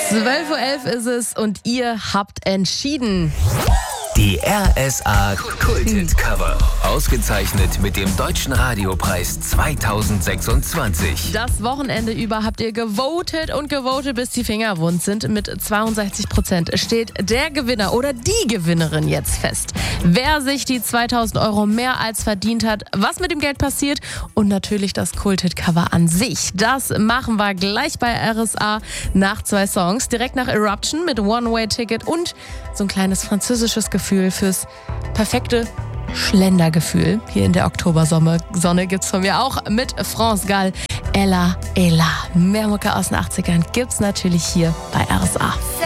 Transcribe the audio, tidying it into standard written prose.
12:11 Uhr ist es und ihr habt entschieden. Die RSA Kult-Hit-Cover. Ausgezeichnet mit dem Deutschen Radiopreis 2026. Das Wochenende über habt ihr gewotet und gewotet, bis die Finger wund sind. Mit 62% steht der Gewinner oder die Gewinnerin jetzt fest. Wer sich die 2.000 Euro mehr als verdient hat, was mit dem Geld passiert und natürlich das Kult-Hit-Cover an sich. Das machen wir gleich bei RSA nach 2 Songs. Direkt nach Eruption mit One-Way-Ticket und so ein kleines französisches Gefühl fürs perfekte Schlendergefühl. Hier in der Oktobersonne gibt's von mir auch mit France Gall. Ella, Ella. Mehr Mucke aus den 80ern gibt's natürlich hier bei RSA.